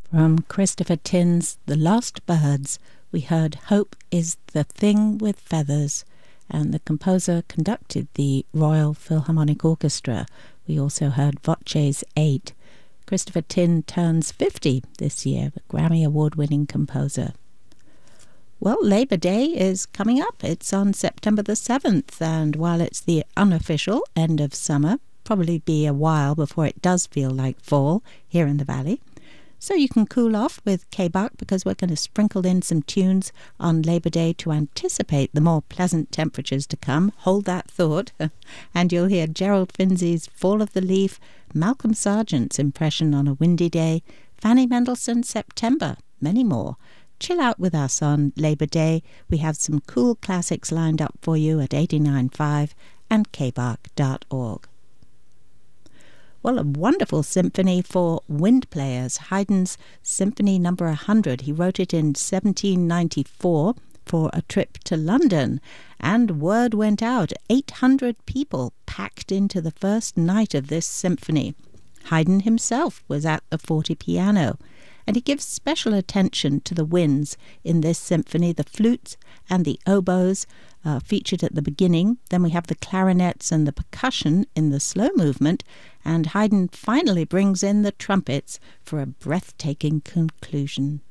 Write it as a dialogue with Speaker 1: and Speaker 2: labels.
Speaker 1: From Christopher Tin's The Lost Birds, we heard Hope is the Thing with Feathers, and the composer conducted the Royal Philharmonic Orchestra. We also heard Voces 8. Christopher Tin turns 50 this year, a Grammy Award-winning composer. Well, Labor Day is coming up. It's on September the 7th, and while it's the unofficial end of summer, probably be a while before it does feel like fall here in the Valley. So you can cool off with K-Buck, because we're going to sprinkle in some tunes on Labor Day to anticipate the more pleasant temperatures to come. Hold that thought. And you'll hear Gerald Finzi's Fall of the Leaf, Malcolm Sargent's Impression on a Windy Day, Fanny Mendelssohn's September, many more. Chill out with us on Labor Day. We have some cool classics lined up for you at 89.5 and kbark.org. Well, a wonderful symphony for wind players, Haydn's Symphony No. 100. He wrote it in 1794 for a trip to London, and word went out. 800 people packed into the first night of this symphony. Haydn himself was at the forte piano, and he gives special attention to the winds in this symphony. The flutes and the oboes featured at the beginning. Then we have the clarinets and the percussion in the slow movement, and Haydn finally brings in the trumpets for a breathtaking conclusion.